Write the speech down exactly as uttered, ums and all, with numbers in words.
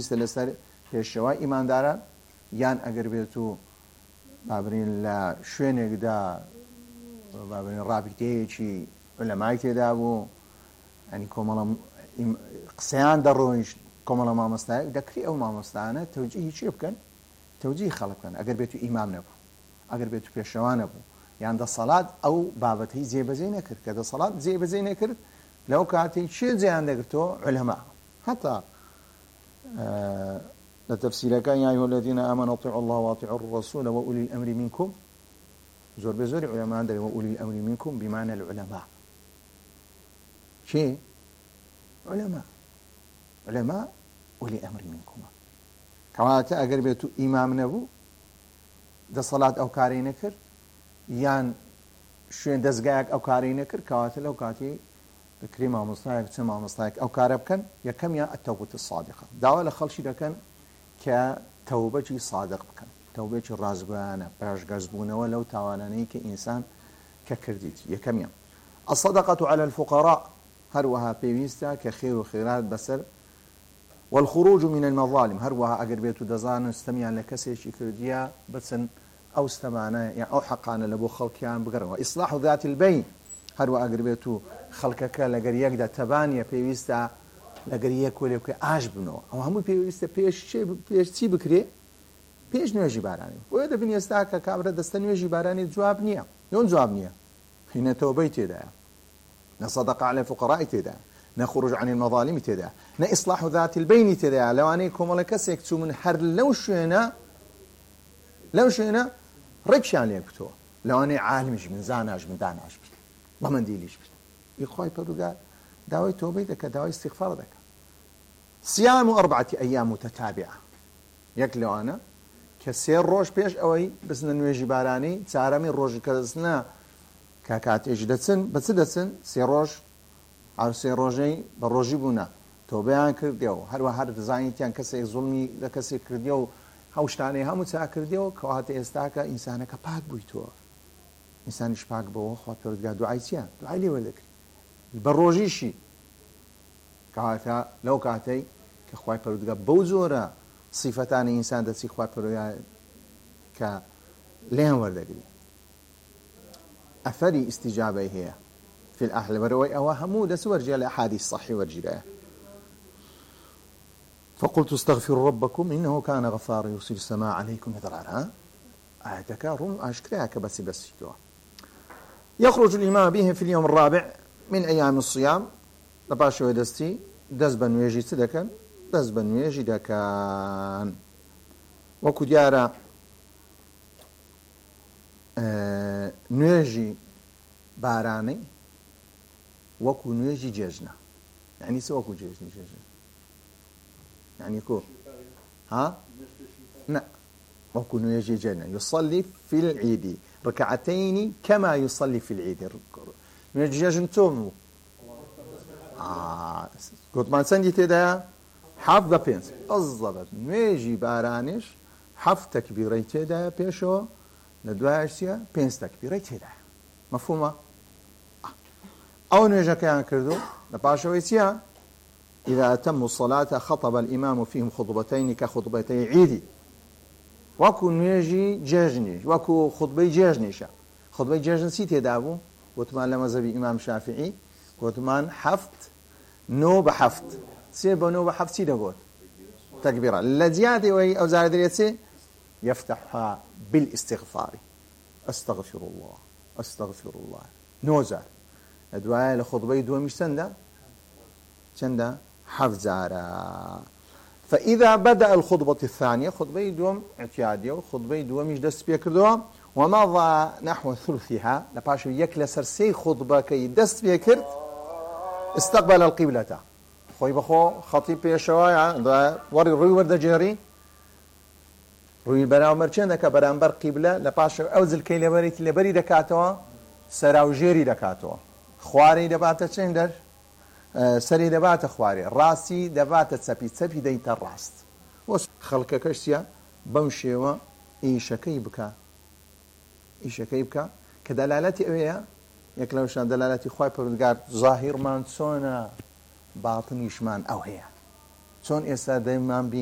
پێویستە لەسەر پێشەوای ئیمانداران یان ئەگەر بێت و بابرین لە شوێنێکدا بابرین ڕابطەیەکی عولەمای تێدا بوو ئەنی کۆمەڵە قسەیان دەڕۆیش کۆمەڵە مامۆستایەک دەکری ئەو مامۆستانە تەوجیهی چێ بکەن تەوجیه خەڵک بکەن ئەگەر بێت و ئیمام نەبوو ئەگەر بێت و پێشەوا نەبوو یان دەسەڵات ئەو بابەتەی جێبەجێ نەکرد کە دەسەڵات جێبەجێ نەکرد لەو کاتێک چێ جێیان دەگرتەوە عولەما حتا لتفسيركان يا أيها الذين آمنوا اطيعوا الله واطيعوا الرسول وأولي الأمر منكم زور بزور علماء عندنا وأولي الأمر منكم بمعنى العلماء شيء علماء علماء أولي الأمر منكم كواتا أقر بيتو إمام نبو ده صلاة أو كاري نكر يان شوين دزقاك أو كاري نكر كواتا لو كاتي كريمة مصطايق تسمى مصطايق أو كارب كان يكم يا التوبة الصادقة دعوة لخلشي لكن كتوبة صادق بكن توبة الرازقانة باش غزبونه ولو تواناني كإنسان ككرديت يكم يا الصدقة على الفقراء هروها بيويستا كخير وخيرات بسر والخروج من المظالم هروها أقربيتو دزان استمع لكسيش كرديا بسن أو استمعنا يعني أو حقانا لبو خلقيان بقرن وإصلاح ذات البين هروا أقربيتو خلقك لقريك دا تبانيا بيويستا لقريك ولي بكي عاج بنو أو همو بيويستا بيش شي بيش تي بكري بيش نواجي باراني ويدا بني استاكا كابرا دستا نواجي باراني جواب نيا يون جواب نيا هنا توبي تيدا نصدق على الفقراء تيدا نخرج عن المظالم تيدا نإصلاح ذات البين تيدا لو أنيكم لكسيك تو من حر لو شينا لو شينا ركشان ليكتو لو أني عالمش من زاناج من داناج ما من ديليش يخوي بردقال داوي توبي دك داوي استغفار دك صيام أربعة أيام متتابعة يكلو أنا كسير روش بيش أوي بس ننويجي باراني تسارمي روش كذسنا كاكات إجدتسن بس دتسن سير روش أو سير روجي بروجي بونا توبي عن كرديو هل وهذا دزاين تيان كسي ظلمي لكسي كرديو هاوشتاني هم تسا كرديو كوهات استاكا إنسانك باك بويتو إنسان شباك بوه خوا بردقال دعاي تيان دعاي لي ولك بروجيشي كاتا لو كاتي كخواي بردقال بوزورا صفتان إنسان دسي خواي بردقال ك لهم وردقال أثري استجابة هي في الأهل وروي أو همو دس ورجال أحاديث صحي ورجال فقلت استغفروا ربكم إنه كان غفارا يرسل السماء عليكم مدرارا آياتك رم أشكرك بس بس جوا يخرج الإمام به في اليوم الرابع من أيام الصيام لباشو دستي دزبا ويجي تدكن دزبا ويجي دكان وكو ديارا آه نويجي باراني وكو نويجي جيجنا يعني سوكو جيجني جيجنا يعني كو ها لا وكو نويجي جيجنا يصلي في العيد ركعتين كما يصلي في العيد نويجي جيجن تومو آه قلت ما نسندي تدا حفظ بينس بالضبط نويجي بارانش حفظ تكبيري تدا بيشو لدواعشيا بينس تكبيري تدا مفهومة أو نويجا كيان كردو لباشو يتيا إذا أتموا الصلاة خطب الإمام فيهم خطبتين كخطبتي عيدي وكو نويجي جاجني وكو خطبي جاجنيشا خطبي جاجن سيتي دابو وتمان لما زبي إمام شافعي وتمان حفت نو بحفت سيبا نو بحفت سيدا قوت تكبيرا لزيادة وهي أو زادريتي يفتحها بالاستغفار أستغفر الله أستغفر الله نوزار الدعاء لخطبي دو مش سندا سندا حفزارا فإذا بدأ الخطبة الثانية خطبي دوم اعتيادية وخطبي دوم مش دست بيكردوها ومضى نحو ثلثها لباشو يكلا سرسي خطبة كي دست بيكرد استقبل القبلة خوي بخو خطيب بيشوايا وري روي ورد جيري روي براو مرچندك برانبر قبلة لباشو أوزل كي لبريت لبري دكاتوا سراو جيري دكاتوا خواري دباتا چندر سري دباتا خواري راسي دباتا تسبي تسبي ديت الراست وس خلق كشتيا بمشيوا إيشكي بكا إيشكي بكا كدلالتي أويا يكلمشان دلالتي خواي بردقار ظاهر مان سونا باطنيش مان أو هي سون إسا دايما بي